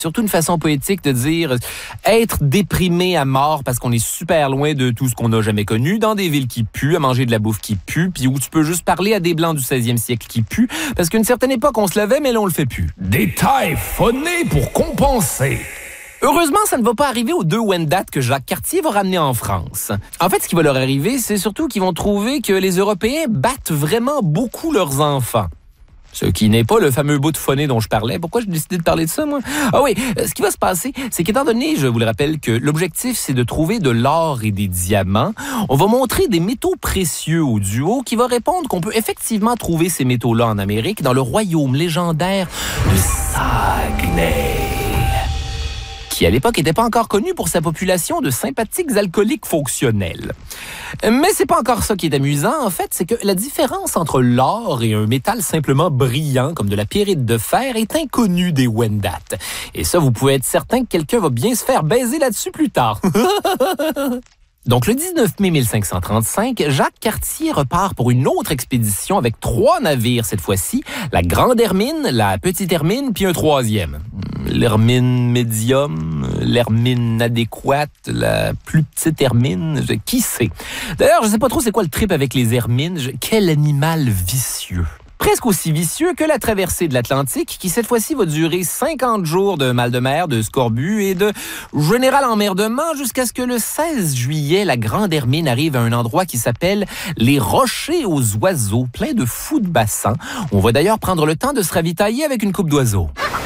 Surtout une façon poétique de dire être déprimé à mort parce qu'on est super loin de tout ce qu'on n'a jamais connu, dans des villes qui puent, à manger de la bouffe qui pue, puis où tu peux juste parler à des Blancs du 16e siècle qui puent, parce qu'à une certaine époque, on se levait, mais là, on le fait plus. Détail phoné pour compenser. Heureusement, ça ne va pas arriver aux deux Wendat que Jacques Cartier va ramener en France. En fait, ce qui va leur arriver, c'est surtout qu'ils vont trouver que les Européens battent vraiment beaucoup leurs enfants. Ce qui n'est pas le fameux bout de phoné dont je parlais. Pourquoi j'ai décidé de parler de ça, moi? Ah oui, ce qui va se passer, c'est qu'étant donné, je vous le rappelle, que l'objectif, c'est de trouver de l'or et des diamants, on va montrer des métaux précieux au duo qui va répondre qu'on peut effectivement trouver ces métaux-là en Amérique, dans le royaume légendaire de Saguenay, qui à l'époque n'était pas encore connu pour sa population de sympathiques alcooliques fonctionnels. Mais c'est pas encore ça qui est amusant, en fait, c'est que la différence entre l'or et un métal simplement brillant, comme de la pyrite de fer, est inconnue des Wendat. Et ça, vous pouvez être certain que quelqu'un va bien se faire baiser là-dessus plus tard. Donc, le 19 mai 1535, Jacques Cartier repart pour une autre expédition avec 3 navires cette fois-ci, la Grande Hermine, la Petite Hermine, puis un 3e. L'Hermine médium, l'Hermine adéquate, la plus petite Hermine, qui sait? D'ailleurs, je sais pas trop c'est quoi le trip avec les Hermines. Quel animal vicieux! Presque aussi vicieux que la traversée de l'Atlantique, qui cette fois-ci va durer 50 jours de mal de mer, de scorbut et de général emmerdement jusqu'à ce que le 16 juillet, la Grande Hermine arrive à un endroit qui s'appelle les Rochers aux Oiseaux, plein de fous de bassin. On va d'ailleurs prendre le temps de se ravitailler avec une coupe d'oiseaux.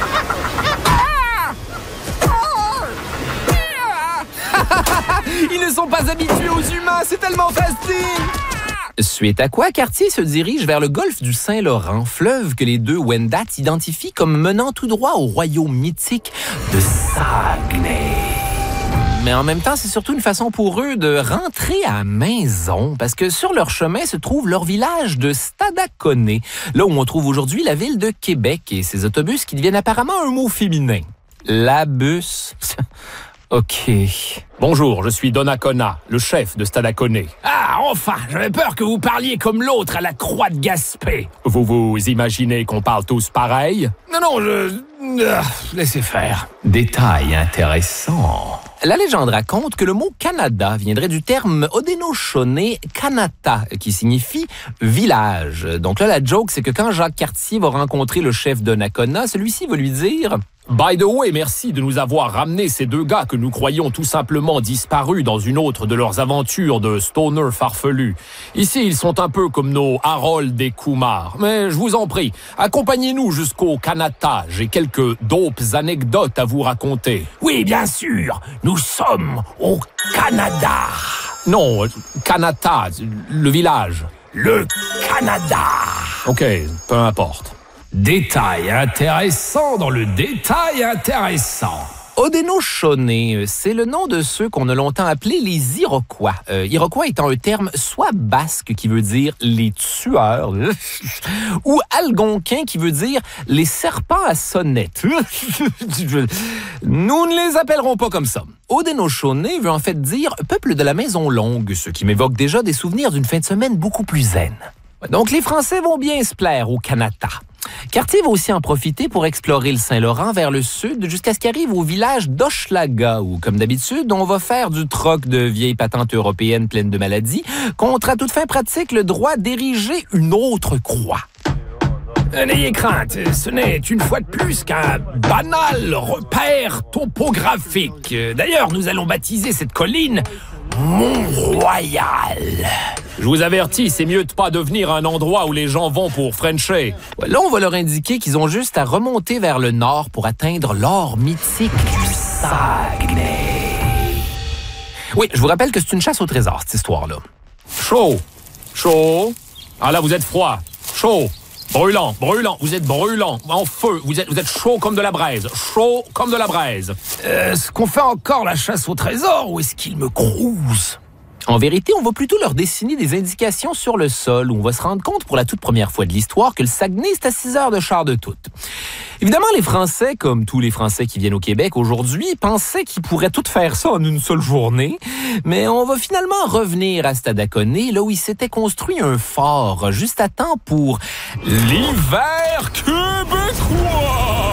Ils ne sont pas habitués aux humains, c'est tellement facile! Suite à quoi, Cartier se dirige vers le golfe du Saint-Laurent, fleuve que les deux Wendat identifient comme menant tout droit au royaume mythique de Saguenay. Mais en même temps, c'est surtout une façon pour eux de rentrer à la maison, parce que sur leur chemin se trouve leur village de Stadacone, là où on trouve aujourd'hui la ville de Québec et ses autobus qui deviennent apparemment un mot féminin. La bus... OK. Bonjour, je suis Donnacona, le chef de Stadacone. Ah, enfin, j'avais peur que vous parliez comme l'autre à la Croix de Gaspé. Vous vous imaginez qu'on parle tous pareil? Non, laissez faire. Détail intéressant. La légende raconte que le mot Canada viendrait du terme Haudenosaunee Kanata, qui signifie village. Donc là, la joke, c'est que quand Jacques Cartier va rencontrer le chef Donnacona, celui-ci va lui dire... By the way, merci de nous avoir ramené ces 2 gars que nous croyions tout simplement disparus dans une autre de leurs aventures de stoner farfelus. Ici, ils sont un peu comme nos Harold et Kumar. Mais je vous en prie, accompagnez-nous jusqu'au Kanata. J'ai quelques dopes anecdotes à vous raconter. Oui, bien sûr, nous sommes au Canada. Non, Kanata, le village. Le Canada. OK, peu importe. Détail intéressant dans le détail intéressant. Haudenosaunee, c'est le nom de ceux qu'on a longtemps appelés les Iroquois. Iroquois étant un terme soit basque qui veut dire les tueurs, ou algonquin qui veut dire les serpents à sonnette. Nous ne les appellerons pas comme ça. Haudenosaunee veut en fait dire peuple de la maison longue, ce qui m'évoque déjà des souvenirs d'une fin de semaine beaucoup plus zen. Donc les Français vont bien se plaire au Canada. Cartier va aussi en profiter pour explorer le Saint-Laurent vers le sud jusqu'à ce qu'il arrive au village d'Hochelaga où, comme d'habitude, on va faire du troc de vieilles patentes européennes pleines de maladies contre à toute fin pratique le droit d'ériger une autre croix. N'ayez crainte, ce n'est une fois de plus qu'un banal repère topographique. D'ailleurs, nous allons baptiser cette colline Mont-Royal. Je vous avertis, c'est mieux de pas devenir un endroit où les gens vont pour Frencher. Là, on va leur indiquer qu'ils ont juste à remonter vers le nord pour atteindre l'or mythique du Saguenay. Oui, je vous rappelle que c'est une chasse au trésor, cette histoire-là. Chaud. Ah là, vous êtes froid. Chaud. Brûlant, vous êtes brûlant, en feu, vous êtes chaud comme de la braise, Est-ce qu'on fait encore la chasse au trésor ou est-ce qu'il me crouse? En vérité, on va plutôt leur dessiner des indications sur le sol où on va se rendre compte pour la toute première fois de l'histoire que le Saguenay, c'est à 6 heures de char de toute. Évidemment, les Français, comme tous les Français qui viennent au Québec aujourd'hui, pensaient qu'ils pourraient tout faire ça en une seule journée. Mais on va finalement revenir à Stadacone, là où il s'était construit un fort juste à temps pour l'hiver québécois.